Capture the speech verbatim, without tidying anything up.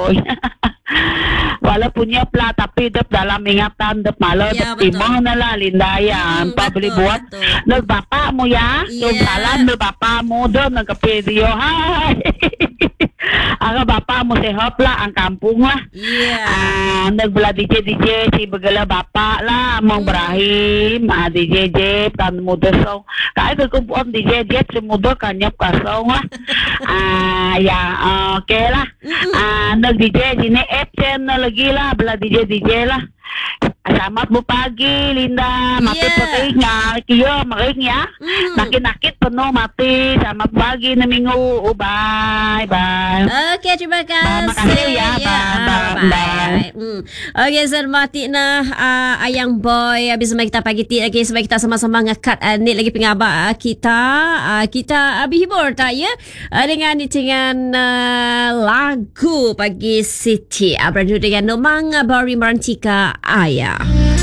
boy. Walaupun punya pula tapi dep dalam ingatan dep malah Ya, dep timah na lah Linda ya. Hmm, Apa betul, boleh buat? betul. Nag bapakmu ya. Ya. Tum salam nag bapakmu doon nagka-video. Hai. Ang bapakmu sehat lah ang kampung lah. Iya. Ah, nagbela D J D J si begala bapak lah Mang Ibrahim, ah D J Jep kan muda song. Kaya kekumpulan D J Jep semuda kanyap kasong lah. Ah ya, oke lah. Ah nag D J sini F channel lagi lah, bela D J D J lah. Selamat bu pagi Linda, mati Yeah. petingnya, kia makanya Mm. nakit-nakit penuh mati. Selamat pagi na minggu, oh, bye bye. Okey, terima kasih. Bye, makasih ya. Bye, Ah, bye, bye. Hmm. Okey, selamat nah uh, Ayang Boy. Habis semua kita pagi ti lagi sebab kita sama-sama ngakat uh, ni lagi pengabak uh, kita. Uh, kita uh, hibur tak ya? Uh, dengan dengan uh, lagu pagi Siti. Uh, beradu dengan Nomang uh, Bari Merantika Ayah.